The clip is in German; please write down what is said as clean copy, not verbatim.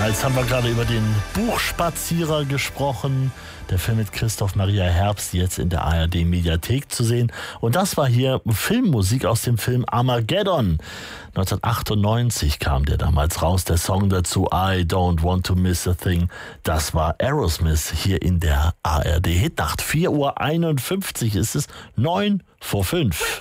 Jetzt haben wir gerade über den Buchspazierer gesprochen. Der Film mit Christoph Maria Herbst, jetzt in der ARD-Mediathek zu sehen. Und das war hier Filmmusik aus dem Film Armageddon. 1998 kam der damals raus, der Song dazu I Don't Want to Miss a Thing. Das war Aerosmith hier in der ARD-Hitnacht. 4:51 Uhr ist es, 9 vor 5.